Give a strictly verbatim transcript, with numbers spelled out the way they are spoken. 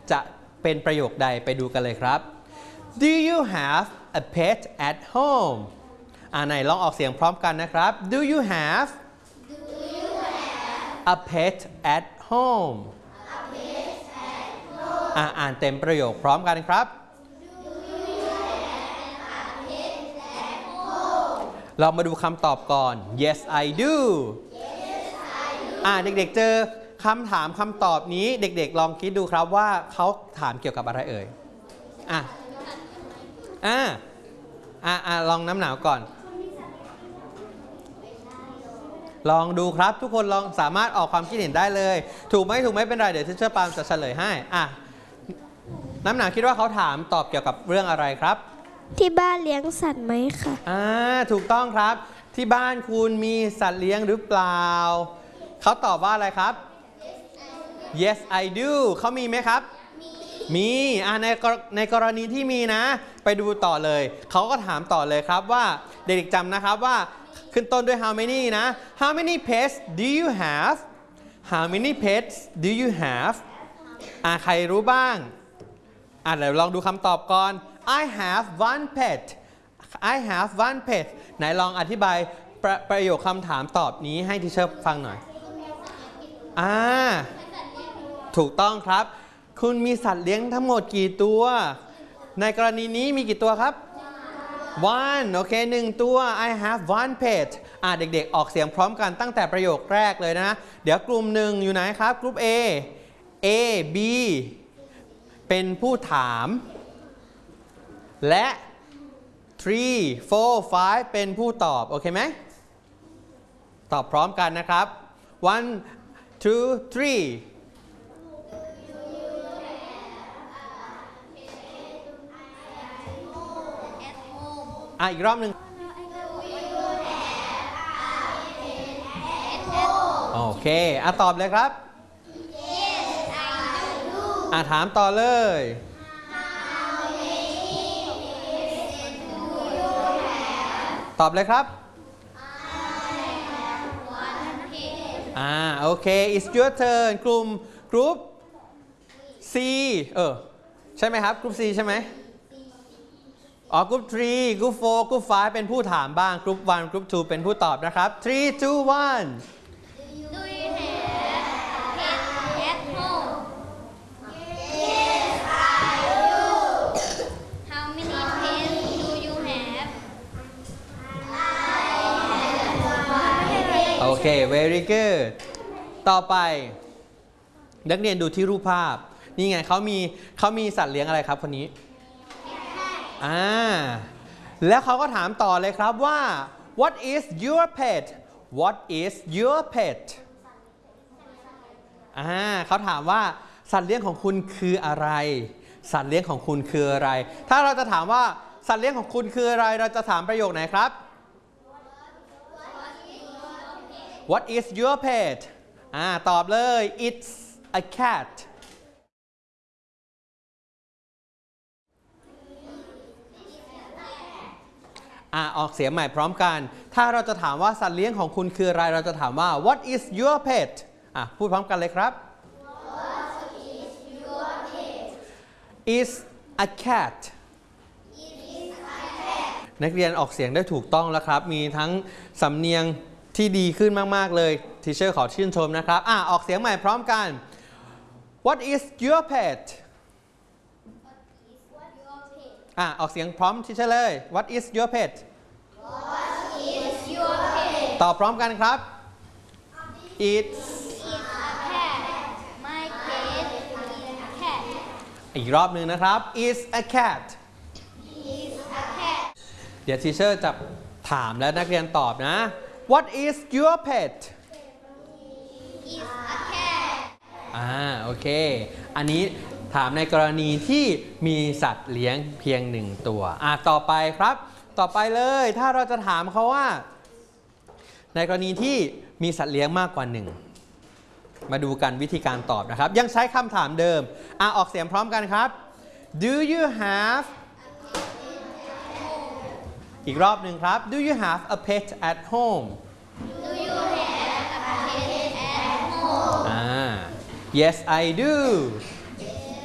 จะเป็นประโยคใดไปดูกันเลยครับ Do you have a pet at home อ่าไหนลองออกเสียงพร้อมกันนะครับ Do you have a pet at home อ่าอ่านเต็มประโยคพร้อมกันครับเรามาดูคำตอบก่อน Yes I do อ่าเด็กๆเจอคำถามคำตอบนี้เด็กๆลองคิดดูครับว่าเขาถามเกี่ยวกับอะไรเอ่ยอ่ะอ่าอ่าอ่าลองน้ำหนาวก่อนลองดูครับทุกคนลองสามารถออกความคิดเห็นได้เลยถูกไหมถูกไหมเป็นไรเดี๋ยวทิเชอร์ปาล์มจะเฉลยให้อ่ะน้ำหนาวคิดว่าเขาถามตอบเกี่ยวกับเรื่องอะไรครับที่บ้านเลี้ยงสัตว์ไหมคะอ่าถูกต้องครับที่บ้านคุณมีสัตว์เลี้ยงหรือเปล่าเขาตอบว่าอะไรครับ Yes I do เขามีไหมครับมีอ่าในในกรณีที่มีนะไปดูต่อเลยเขาก็ถามต่อเลยครับว่าเด็กๆจำนะครับว่าขึ้นต้นด้วย how many นะ how many pets do you have how many pets do you have อ่าใครรู้บ้างอ่าเดี๋ยวลองดูคำตอบก่อน I have one pet I have one pet ไหนลองอธิบายประประโยคคำถามตอบนี้ให้ทีเชอร์ฟังหน่อยอ่าถูกต้องครับคุณมีสัตว์เลี้ยงทั้งหมดกี่ตัวในกรณีนี้มีกี่ตัวครับ one โอเคหนึ่งตัว I have one pet อ่าเด็กๆออกเสียงพร้อมกันตั้งแต่ประโยคแรกเลยนะเดี๋ยวกลุ่มหนึ่งอยู่ไหนครับกลุ่ม A A B เป็นผู้ถามและthree four five เป็นผู้ตอบโอเคไหมตอบพร้อมกันนะครับ one two three อ่ะอีกรอบหนึ่งโอเคอ่ะตอบเลยครับ อ่ะถามต่อเลยตอบเลยครับอ่าโอเค it's your turn กลุ่มกรุ๊ป C เออใช่ไหมครับกรุ๊ป C ใช่ไหมอ๋อกรุ๊ปthreeกรุ๊ปfourกรุ๊ปfiveเป็นผู้ถามบ้างกรุ๊ปoneกรุ๊ปtwoเป็นผู้ตอบนะครับ three two one Do you have a pet at home? Yes, I do. How many pets do you have? I have one. โอเค very good ต่อไปนักเรียนดูที่รูปภาพนี่ไงเขามีเขามีสัตว์เลี้ยงอะไรครับคนนี้อ่าแล้วเขาก็ถามต่อเลยครับว่า what is your pet what is your pet อ่าเขาถามว่าสัตว์เลี้ยงของคุณคืออะไรสัตว์เลี้ยงของคุณคืออะไรถ้าเราจะถามว่าสัตว์เลี้ยงของคุณคืออะไรเราจะถามประโยคไหนครับ what is your pet อ่าตอบเลย it's a catอ่าออกเสียงใหม่พร้อมกันถ้าเราจะถามว่าสัตว์เลี้ยงของคุณคืออะไรเราจะถามว่า what is your pet อ่ะพูดพร้อมกันเลยครับ What is your pet? is a cat It is a cat. นักเรียนออกเสียงได้ถูกต้องแล้วครับมีทั้งสำเนียงที่ดีขึ้นมากๆเลยทีเชอร์ขอชื่นชมนะครับอ่ะออกเสียงใหม่พร้อมกัน what is your petอ่ะออกเสียงพร้อมทีเชอร์เลย what is your pet What is your pet? ตอบพร้อมกันครับ it's It's a cat. My pet is a cat. อีกรอบหนึ่งนะครับ is a cat Is a cat. เดี๋ยวทีเชอร์จะถามและนักเรียนตอบนะ what is your pet Is a cat. อ่าโอเคอันนี้ถามในกรณีที่มีสัตว์เลี้ยงเพียงหนึ่งตัวอ่ะต่อไปครับต่อไปเลยถ้าเราจะถามเขาว่าในกรณีที่มีสัตว์เลี้ยงมากกว่าหนึ่งมาดูกันวิธีการตอบนะครับยังใช้คำถามเดิมอ่ะออกเสียงพร้อมกันครับ Do you have อีกรอบหนึ่งครับ Do you have a pet at home Do you have a pet at home? อ่า Yes I do